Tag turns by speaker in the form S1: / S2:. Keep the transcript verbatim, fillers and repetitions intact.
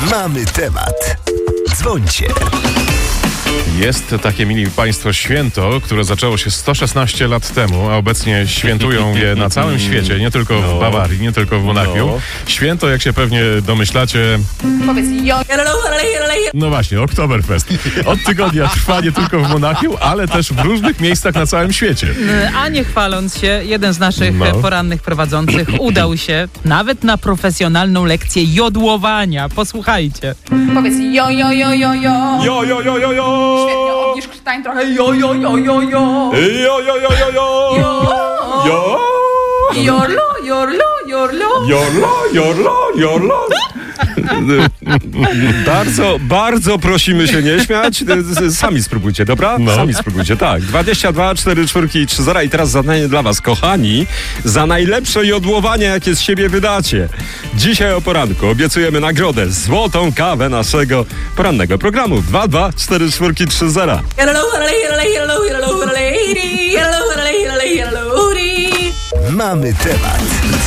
S1: Mamy temat. Dzwońcie.
S2: Jest takie, mili Państwo, święto, które zaczęło się sto szesnaście lat temu, a obecnie świętują je na całym świecie, nie tylko w Bawarii, nie tylko w Monachium.
S3: No.
S2: Święto, jak się pewnie domyślacie...
S4: Powiedz jo.
S2: No właśnie, Oktoberfest. Od tygodnia trwa nie tylko w Monachium, ale też w różnych miejscach na całym świecie.
S5: A nie chwaląc się, jeden z naszych
S2: No.
S5: porannych prowadzących udał się nawet na profesjonalną lekcję jodłowania. Posłuchajcie.
S4: Powiedz jo, jo, jo, jo, jo.
S3: Jo, jo, jo, jo, jo!
S4: Świetnie, obniż krtań trochę. Jo, jo, jo, jo, jo.
S3: Jo, jo, jo, jo, jo!
S4: Jo.
S3: Jo!
S4: Jorlo, jorlo, jorlo.
S3: Jorlo, jorlo, jorlo! Bardzo, bardzo prosimy się nie śmiać. Sami spróbujcie, dobra?
S2: No.
S3: Sami spróbujcie, tak. dwadzieścia dwa, cztery, cztery, trzy zero. I teraz zadanie dla was, kochani, za najlepsze jodłowanie, jakie z siebie wydacie. Dzisiaj o poranku obiecujemy nagrodę, złotą kawę naszego porannego programu. dwa dwa, cztery, cztery, trzy zero.
S1: Mamy temat.